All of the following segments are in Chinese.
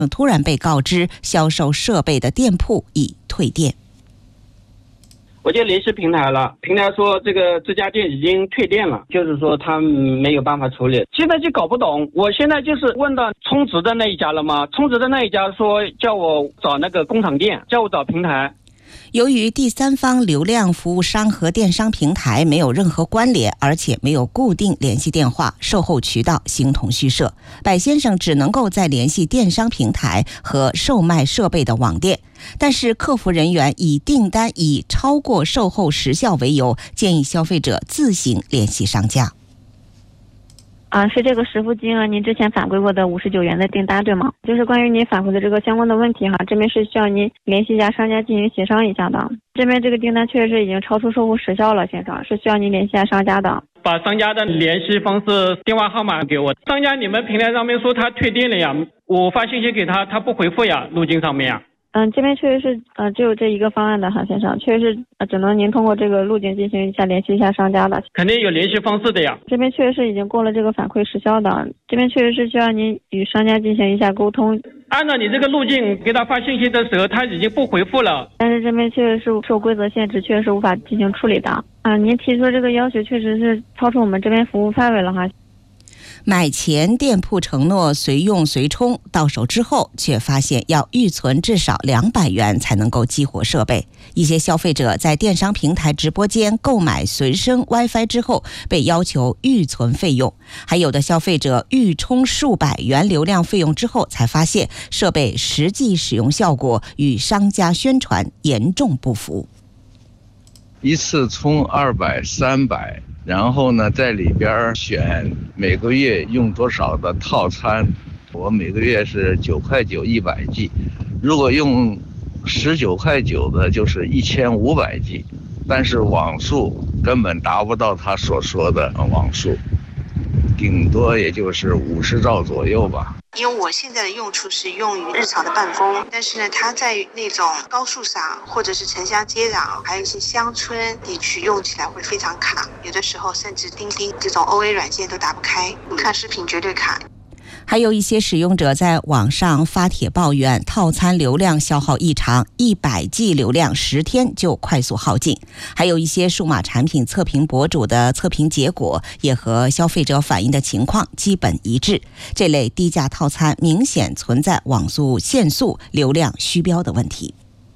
突然被告知销售设备的店铺已退店。 我就联系平台了，平台说这家店已经退店了，就是说他没有办法处理。现在就搞不懂，我现在就是问到充值的那一家了吗？充值的那一家说叫我找那个工厂店，叫我找平台。 由于第三方流量服务商和电商平台没有任何关联，而且没有固定联系电话，售后渠道形同虚设，柏先生只能够再联系电商平台和售卖设备的网店，但是客服人员以订单已超过售后时效为由，建议消费者自行联系商家。 是这个实付金额您之前反馈过的59元的订单对吗？就是关于您反馈的这个相关的问题这边是需要您联系一下商家进行协商一下的。这边这个订单确实已经超出售后时效了，先生，是需要您联系一下商家的。 把商家的联系方式、电话号码给我。商家你们平台上面说他退订了呀，我发信息给他，他不回复呀，路径上面呀。 这边确实是只有这一个方案的先生，确实是只能您通过这个路径进行一下联系一下商家的。 肯定有联系方式的呀。 这边确实是已经过了这个反馈时效的，这边确实是需要您与商家进行一下沟通。 按照你这个路径给他发信息的时候，他已经不回复了。 但是这边确实是受规则限制，确实是无法进行处理的。您提出的这个要求确实是超出我们这边服务范围了买前店铺承诺随用随充，到手之后却发现要预存至少200元才能够激活设备。一些消费者在电商平台直播间购买随身 WiFi 之后被要求预存费用，还有的消费者预充数百元流量费用之后才发现设备实际使用效果与商家宣传严重不符。 一次充200、300，然后呢，在里边选每个月用多少的套餐。我每个月是9.9块100G，如果用19.9块的，就是1500G，但是网速根本达不到他所说的网速，顶多也就是50兆左右吧。 因为我现在的用处是用于日常的办公，但是呢，它在那种高速上或者是城乡接壤，还有一些乡村地区用起来会非常卡，有的时候甚至钉钉这种 OA 软件都打不开，看视频绝对卡。 还有一些使用者在网上发帖抱怨套餐流量消耗异常，100G 流量10天就快速耗尽。还有一些数码产品测评博主的测评结果也和消费者反映的情况基本一致，这类低价套餐明显存在网速限速、流量虚标的问题。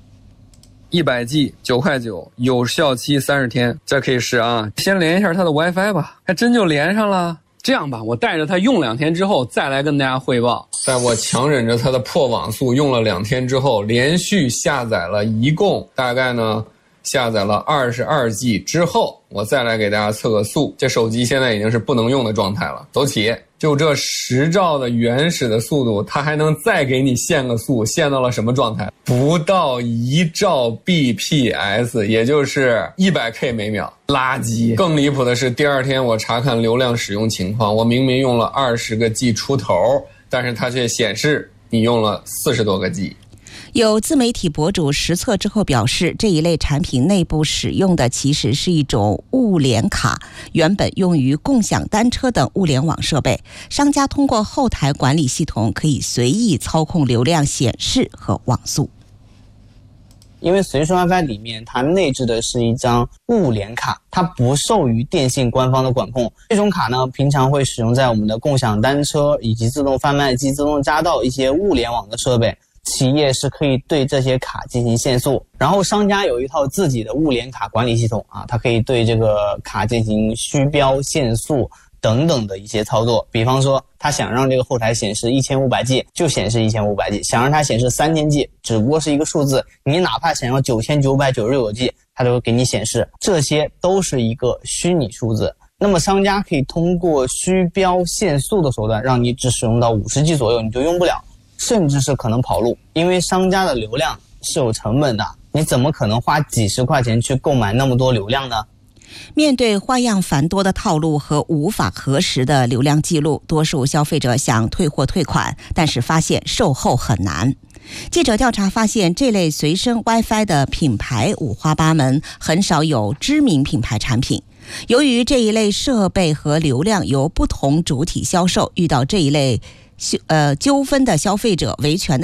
100G 9.9块，有效期30天，这可以试啊。先连一下它的 WiFi 吧，还真就连上了。这样吧，我带着它用2天之后再来跟大家汇报。在我强忍着它的破网速用了2天之后，连续下载了一共大概呢下载了22G 之后，我再来给大家测个速。这手机现在已经是不能用的状态了，走起。就这10兆的原始的速度，它还能再给你限个速，限到了什么状态？不到1兆 bps， 也就是100K 每秒，垃圾。更离谱的是，第二天我查看流量使用情况，我明明用了20个 G 出头，但是它却显示你用了40多个 G。 有自媒体博主实测之后表示，这一类产品内部使用的其实是一种物联卡，原本用于共享单车等物联网设备，商家通过后台管理系统可以随意操控流量显示和网速。 因为随身 WiFi 里面它内置的是一张物联卡，它不受于电信官方的管控。这种卡呢，平常会使用在我们的共享单车以及自动贩卖机、自动匝道一些物联网的设备。企业是可以对这些卡进行限速，然后商家有一套自己的物联卡管理系统它可以对这个卡进行虚标、限速等等的一些操作。比方说，他想让这个后台显示 1500G 就显示 1500G， 想让它显示 3000G 只不过是一个数字，你哪怕想要 9999G 它都会给你显示，这些都是一个虚拟数字。那么商家可以通过虚标限速的手段，让你只使用到 50G 左右你就用不了，甚至是可能跑路。因为商家的流量是有成本的，你怎么可能花几十块钱去购买那么多流量呢？ 面对花样繁多的套路和无法核实的流量记录，多数消费者想退货退款，但是发现售后很难。记者调查发现，这类随身 WiFi 的品牌五花八门，很少有知名品牌产品。由于这一类设备和流量由不同主体销售，遇到这一类纠纷的消费者维权的